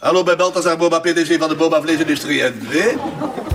Hallo bij Balthazar Boba, PDG van de Boba Vleesindustrie. En